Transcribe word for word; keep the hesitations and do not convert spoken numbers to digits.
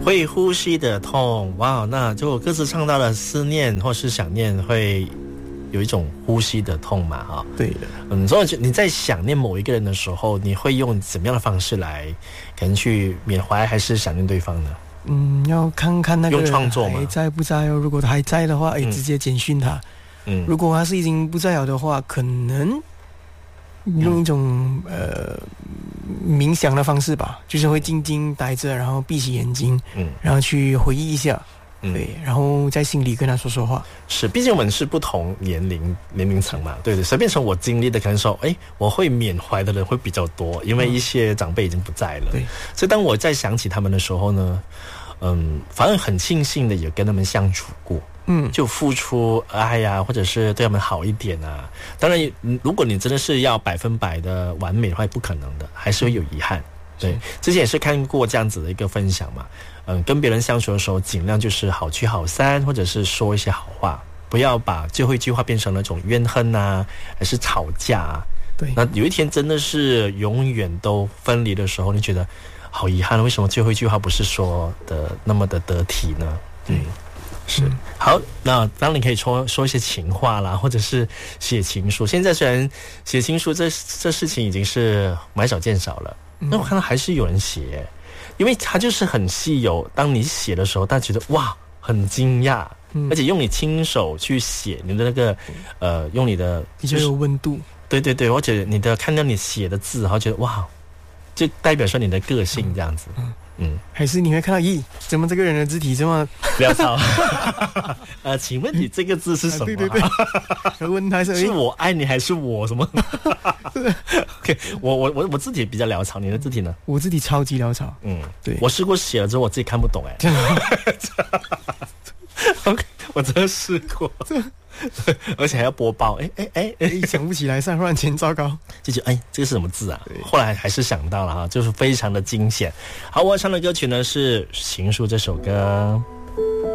会呼吸的痛，哇，那就歌词唱到了思念或是想念，会有一种呼吸的痛嘛，哈。 对的。 嗯，所以你在想念某一个人的时候，你会用怎么样的方式来，可能去缅怀还是想念对方呢？ 嗯，要看看那个人还在不在哦。如果他还在的话，哎，直接简讯他。嗯，如果他是已经不在了的话，可能用一种、嗯、呃冥想的方式吧，就是会静静待着，然后闭起眼睛，嗯，然后去回忆一下。对，然后在心里跟他说说话。 是，毕竟我们是不同年龄年龄层嘛，对对。随便从我经历的，可能说，哎，我会缅怀的人会比较多，因为一些长辈已经不在了。对，所以当我在想起他们的时候呢，嗯，反而很庆幸的也跟他们相处过，嗯，就付出爱呀、啊，或者是对他们好一点啊。当然，如果你真的是要百分百的完美的话，不可能的，还是会有遗憾。对，之前也是看过这样子的一个分享嘛，嗯，跟别人相处的时候，尽量就是好聚好散，或者是说一些好话，不要把最后一句话变成那种怨恨啊，还是吵架啊。对，那有一天真的是永远都分离的时候，你觉得好遗憾，为什么最后一句话不是说的那么的得体呢？嗯，是。好，那当然你可以说说一些情话啦，或者是写情书。现在虽然写情书这这事情已经是买少见少了。那我看到还是有人写，因为它就是很稀有。当你写的时候，大家觉得哇，很惊讶，嗯、而且用你亲手去写你的那个，呃，用你的比较有温度。 对对对，而且你的看到你写的字，然后觉得哇，就代表说你的个性这样子。嗯嗯， 还是你会看到，咦，怎么这个人的字体这么潦草？呃，请问你这个字是什么、啊？对对对，问他是是我爱你还是我什么？OK， 我我我我字体比较潦草，你的字体呢？ 我字体超级潦草。嗯，对， 我试过写了之后，我自己看不懂哎、欸。OK， 我真的试过。而且还要播报，哎哎哎哎， 想不起来，上乱前糟糕， 就觉得哎，这个是什么字啊？后来还是想到了哈，就是非常的惊险。好，我要唱的歌曲呢是《情书》这首歌。